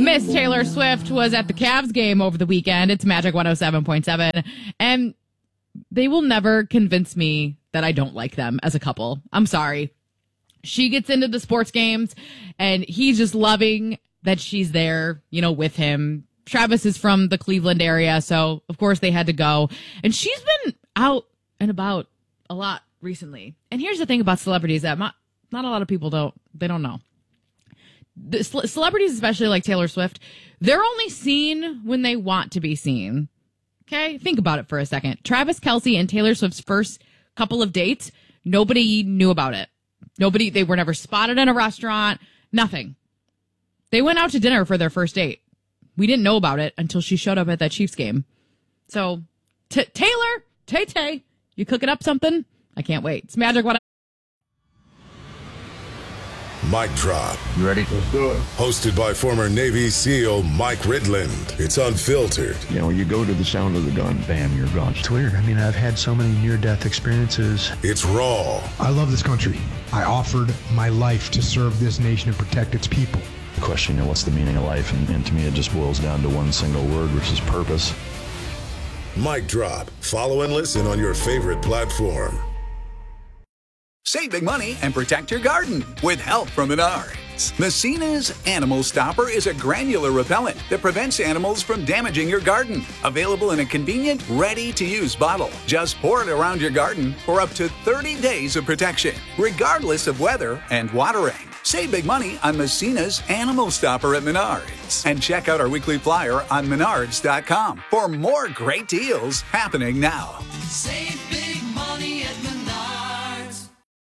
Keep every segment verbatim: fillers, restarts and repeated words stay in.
Miss Taylor Swift was at the Cavs game over the weekend. It's Magic one oh seven point seven. And they will never convince me that I don't like them as a couple. I'm sorry. She gets into the sports games and he's just loving that she's there, you know, with him. Travis is from the Cleveland area, so of course they had to go. And she's been out and about a lot recently. And here's the thing about celebrities that not, not a lot of people don't, they don't know. The ce- celebrities, especially like Taylor Swift, they're only seen when they want to be seen. Okay? Think about it for a second. Travis Kelce and Taylor Swift's first couple of dates, nobody knew about it. Nobody, they were never spotted in a restaurant, nothing. They went out to dinner for their first date. We didn't know about it until she showed up at that Chiefs game. So, t- Taylor, Tay-Tay, you cooking up something? I can't wait. It's Magic One. Mic Drop. You ready? Let's do it. Hosted by former Navy SEAL Mike Ridland. It's unfiltered. You know, you go to the sound of the gun, bam, you're gone. It's weird. I mean, I've had so many near-death experiences. It's raw. I love this country. I offered my life to serve this nation and protect its people. Question, you know, what's the meaning of life? And, and to me, it just boils down to one single word, which is purpose. Mic Drop. Follow and listen on your favorite platform. Save big money and protect your garden with help from Menards. Messina's Animal Stopper is a granular repellent that prevents animals from damaging your garden. Available in a convenient, ready-to-use bottle. Just pour it around your garden for up to thirty days of protection, regardless of weather and watering. Save big money on Messina's Animal Stopper at Menards. And check out our weekly flyer on menards dot com for more great deals happening now. Save big money at Menards.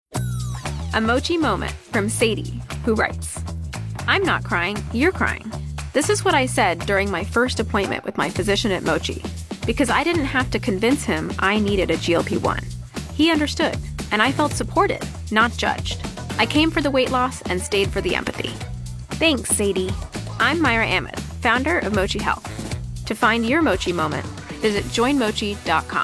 A Mochi moment from Sadie, who writes, I'm not crying, you're crying. This is what I said during my first appointment with my physician at Mochi, because I didn't have to convince him I needed a G L P one. He understood, and I felt supported, not judged. I came for the weight loss and stayed for the empathy. Thanks, Sadie. I'm Myra Ahmed, founder of Mochi Health. To find your Mochi moment, visit join mochi dot com.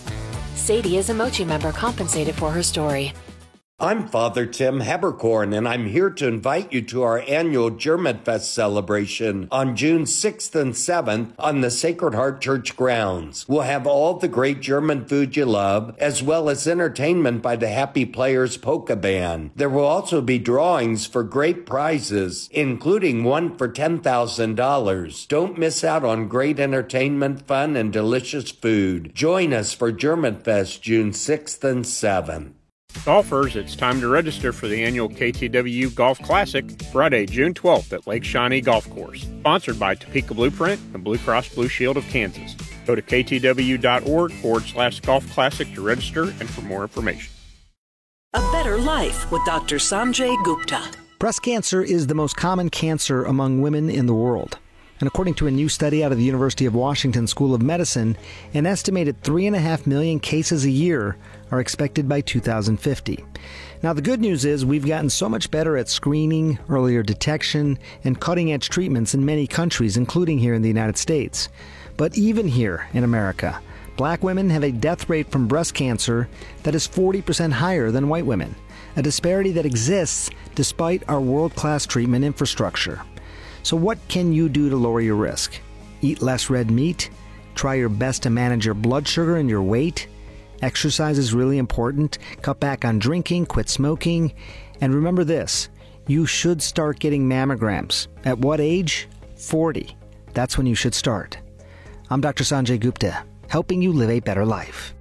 Sadie is a Mochi member compensated for her story. I'm Father Tim Haberkorn, and I'm here to invite you to our annual Germanfest celebration on June sixth and seventh on the Sacred Heart Church grounds. We'll have all the great German food you love, as well as entertainment by the Happy Players Polka Band. There will also be drawings for great prizes, including one for ten thousand dollars. Don't miss out on great entertainment, fun, and delicious food. Join us for Germanfest June sixth and seventh. Golfers, it's time to register for the annual K T W Golf Classic, Friday, June twelfth at Lake Shawnee Golf Course. Sponsored by Topeka Blueprint and Blue Cross Blue Shield of Kansas. Go to ktw.org forward slash golf classic to register and for more information. A better life with Doctor Sanjay Gupta. Breast cancer is the most common cancer among women in the world. And according to a new study out of the University of Washington School of Medicine, an estimated three and a half million cases a year are expected by two thousand fifty. Now, the good news is we've gotten so much better at screening, earlier detection, and cutting-edge treatments in many countries, including here in the United States. But even here in America, black women have a death rate from breast cancer that is forty percent higher than white women, a disparity that exists despite our world-class treatment infrastructure. So what can you do to lower your risk? Eat less red meat? Try your best to manage your blood sugar and your weight? Exercise is really important. Cut back on drinking, quit smoking. And remember this, you should start getting mammograms. At what age? forty. That's when you should start. I'm Doctor Sanjay Gupta, helping you live a better life.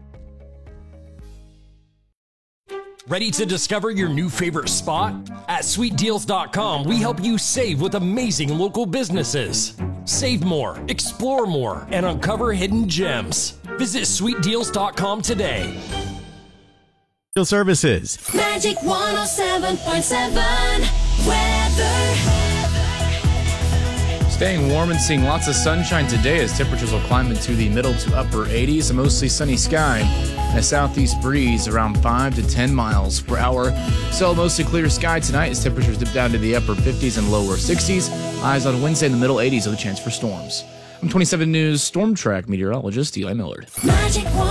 Ready to discover your new favorite spot? At sweet deals dot com, we help you save with amazing local businesses. Save more, explore more, and uncover hidden gems. Visit sweet deals dot com today. Services. Magic one oh seven point seven weather. Staying warm and seeing lots of sunshine today as temperatures will climb into the middle to upper eighties. A mostly sunny sky and a southeast breeze around five to ten miles per hour. Still mostly clear sky tonight as temperatures dip down to the upper fifties and lower sixties. Highs on Wednesday in the middle eighties with a chance for storms. I'm twenty-seven News Storm Track meteorologist Eli Millard. Magic one